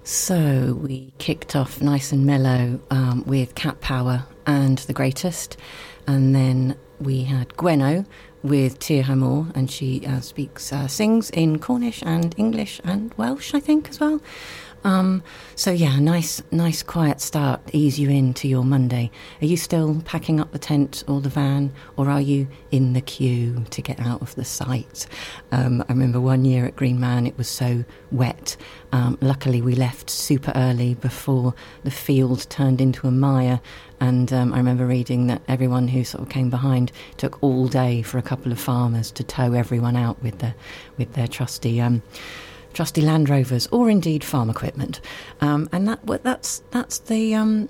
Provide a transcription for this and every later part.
So we kicked off nice and mellow with Cat Power and The Greatest, and then we had Gwenno with Tir Hamor, and she sings in Cornish and English and Welsh, I think, as well. So yeah, nice quiet start, ease you into your Monday. Are you still packing up the tent or the van, or are you in the queue to get out of the sight? I remember one year at Green Man it was so wet. Luckily we left super early before the field turned into a mire, and I remember reading that everyone who sort of came behind took all day for a couple of farmers to tow everyone out with their trusty Land Rovers, or indeed farm equipment, and that's the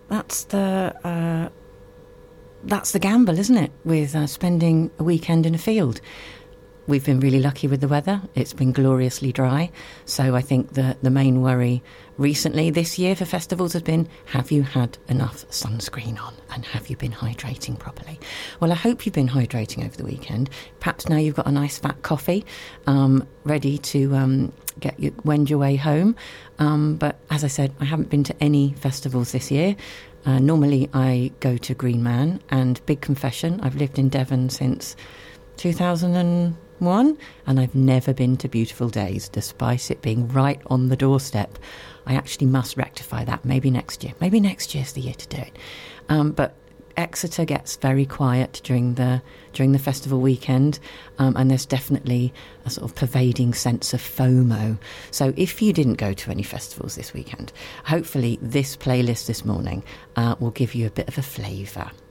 gamble, isn't it? With spending a weekend in a field. We've been really lucky with the weather. It's been gloriously dry. So I think the main worry recently this year for festivals has been, have you had enough sunscreen on, and have you been hydrating properly? Well, I hope you've been hydrating over the weekend. Perhaps now you've got a nice fat coffee ready to wend your way home. But as I said, I haven't been to any festivals this year. Normally I go to Green Man, and big confession, I've lived in Devon since 2001, and I've never been to Beautiful Days, despite it being right on the doorstep. I actually must rectify that. Maybe next year. Maybe next year's the year to do it. But Exeter gets very quiet during the festival weekend, and there's definitely a sort of pervading sense of FOMO. So if you didn't go to any festivals this weekend, hopefully this playlist this morning will give you a bit of a flavour.